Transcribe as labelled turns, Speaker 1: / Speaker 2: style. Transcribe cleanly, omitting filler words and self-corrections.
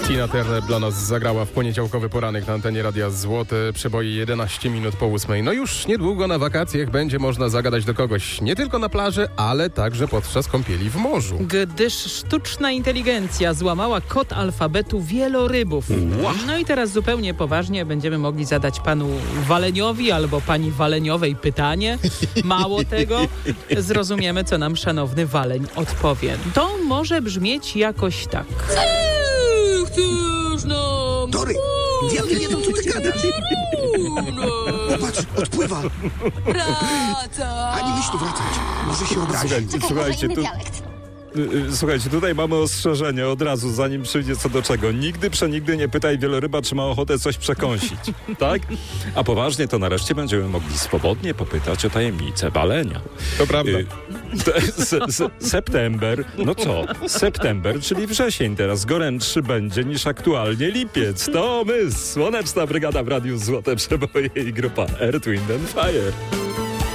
Speaker 1: Tina Turner dla nas zagrała w poniedziałkowy poranek na antenie Radia Złote. Przeboje 11 minut po 8. No już niedługo na wakacjach będzie można zagadać do kogoś nie tylko na plaży, ale także podczas kąpieli w morzu.
Speaker 2: Gdyż sztuczna inteligencja złamała kod alfabetu wielorybów. No i teraz zupełnie poważnie będziemy mogli zadać panu Waleniowi albo pani Waleniowej pytanie. Mało tego, zrozumiemy, co nam szanowny Waleń odpowie. To może brzmieć jakoś tak. Chcesz nam...
Speaker 3: Tory, diabli wiedzą, co ty gadasz. Popatrz, odpływa.
Speaker 4: Wraca!
Speaker 3: Ani myśl tu wracać. Może się obrazić.
Speaker 5: Słuchajcie, tutaj mamy ostrzeżenie od razu, zanim przyjdzie co do czego. Nigdy przenigdy nie pytaj wieloryba, czy ma ochotę coś przekąsić. Tak? A poważnie to nareszcie będziemy mogli swobodnie popytać o tajemnicę walenia.
Speaker 1: To prawda.
Speaker 5: September, no co? September, czyli wrzesień teraz gorętszy będzie niż aktualnie lipiec. To my, Słoneczna Brygada w Radiu Złote Przeboje i grupa Earth, Wind & Fire.